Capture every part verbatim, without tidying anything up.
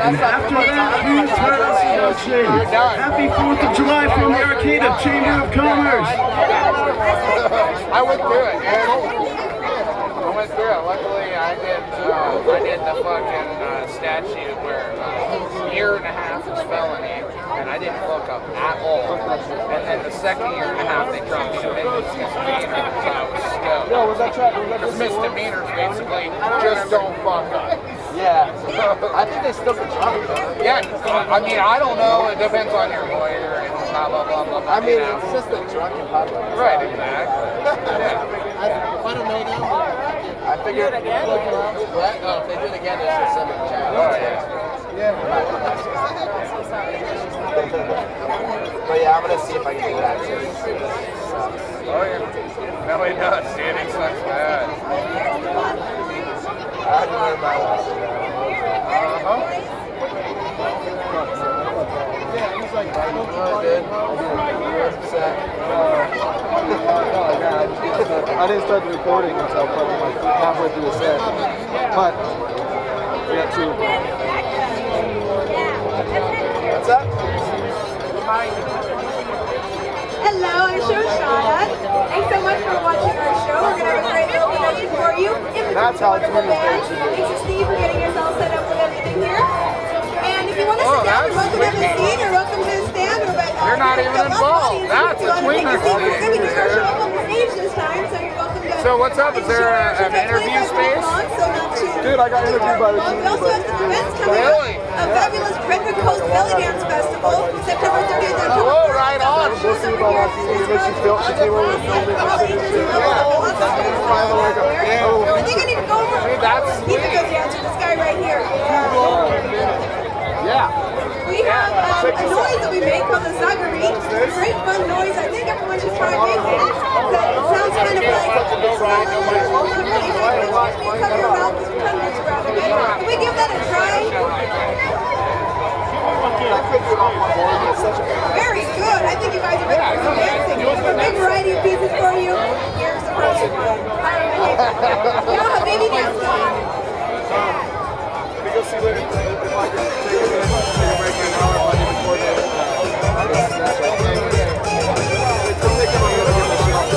And after that, we turn us announcing Happy fourth of July from the Arcata Chamber of Commerce. I went through it, dude. I went through it. Luckily, I did. Uh, I did the fucking uh, statute where uh, a year and a half is felony, and I didn't fuck up at all. And then the second year and a half, they dropped me to misdemeanor, so I was stoked. Yo, was that track? Was that Because misdemeanors basically just don't fuck up. Yeah. I think they still can charge you. Yeah, I mean, I don't know. It depends on your lawyer and blah blah blah blah. blah I mean, you know. it's just a drunk and public. Right, exactly. Yeah. I, if I don't know them, I figured. Again? What? No, if they do it again, it's just something to chat. Oh yeah. Yeah. But yeah, I'm gonna see if I can do that too. Oh yeah. No, he does, dude. He sucks bad. I had to learn my lesson. Uh-huh. Yeah, he's like, I don't know, dude. I didn't start the recording until probably like halfway through the set. But we got two. What's up? Hello, I'm Shoshana. Thanks so much for watching our show. We're going to have a great presentation for you. That's how it's wonderful band. Thanks to Steve for getting yourself set up with everything here. And if you want to Oh, sit down, you're that's welcome to have a wicked. seat. You're welcome to stand. Or back, You're not even involved. That's a tweener seat. We're thing. going to start show up on the stage this time, so you're welcome to. So what's up? Is there a, an interview space? Dude, I got interviewed by the We team. also have some events coming Really? up. A fabulous Frederick Coast Belly Dance Festival, September thirtieth and October Oh, first. right on. We'll see about my team. And then she built, she came over and filmed it. I think I need to go over Hey, that's He's a good dancer, this guy right here. Yeah. We have um, a noise that we make called the Zagari. It's a great fun noise. I think everyone should try making it. It sounds kind of like it's not really high pitched. You cover your mouth because your tongue moves around a bit. Can we give that a try? Very good. I think you guys are ready for some dancing. We have a big variety of pieces for you. Here's the first one. Yeah, baby dance going. Go see what if I can take a break in an hour if I need to coordinate it. Come take him, I'm gonna get the shit off the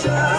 try.